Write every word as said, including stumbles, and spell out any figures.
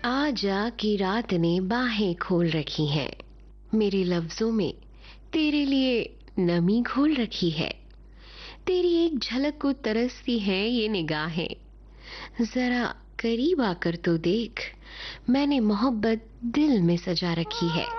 आजा की रात ने बाहें खोल रखी हैं, मेरे लफ्जों में तेरे लिए नमी घोल रखी है। तेरी एक झलक को तरसती हैं ये निगाहें, जरा करीब आकर तो देख, मैंने मोहब्बत दिल में सजा रखी है।